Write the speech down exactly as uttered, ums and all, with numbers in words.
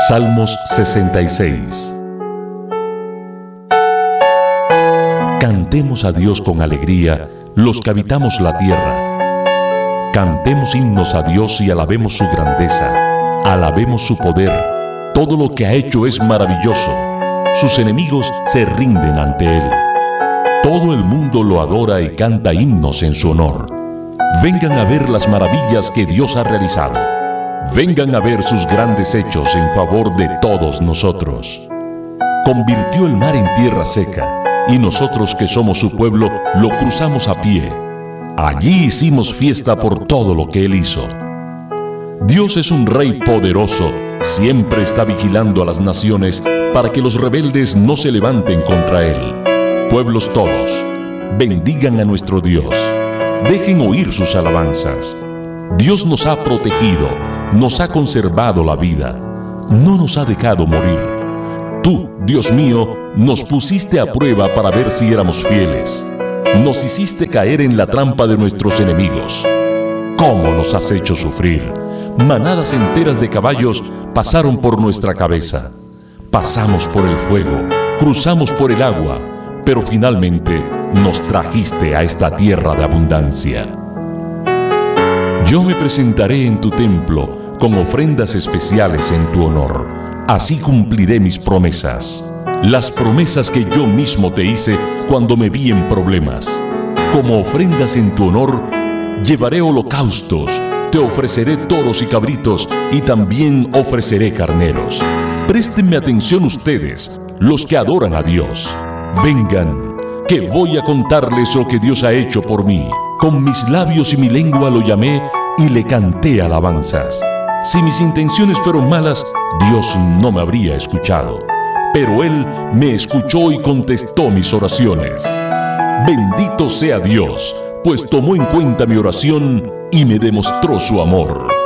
Salmos sesenta y seis. Cantemos a Dios con alegría los que habitamos la tierra. Cantemos himnos a Dios y alabemos su grandeza. Alabemos su poder. Todo lo que ha hecho es maravilloso. Sus enemigos se rinden ante él. Todo el mundo lo adora y canta himnos en su honor. Vengan a ver las maravillas que Dios ha realizado. Vengan a ver sus grandes hechos en favor de todos nosotros. Convirtió el mar en tierra seca, y nosotros que somos su pueblo lo cruzamos a pie. Allí hicimos fiesta por todo lo que Él hizo. Dios es un Rey poderoso, siempre está vigilando a las naciones para que los rebeldes no se levanten contra Él. Pueblos todos, bendigan a nuestro Dios. Dejen oír sus alabanzas. Dios nos ha protegido, nos ha conservado la vida, no nos ha dejado morir. Tú, Dios mío, nos pusiste a prueba para ver si éramos fieles. Nos hiciste caer en la trampa de nuestros enemigos. ¿Cómo nos has hecho sufrir? Manadas enteras de caballos pasaron por nuestra cabeza. Pasamos por el fuego, cruzamos por el agua, pero finalmente nos trajiste a esta tierra de abundancia. Yo me presentaré en tu templo con ofrendas especiales en tu honor. Así cumpliré mis promesas, las promesas que yo mismo te hice cuando me vi en problemas. Como ofrendas en tu honor, llevaré holocaustos, te ofreceré toros y cabritos y también ofreceré carneros. Préstenme atención ustedes, los que adoran a Dios. Vengan, que voy a contarles lo que Dios ha hecho por mí. Con mis labios y mi lengua lo llamé y le canté alabanzas. Si mis intenciones fueron malas, Dios no me habría escuchado. Pero Él me escuchó y contestó mis oraciones. Bendito sea Dios, pues tomó en cuenta mi oración y me demostró su amor.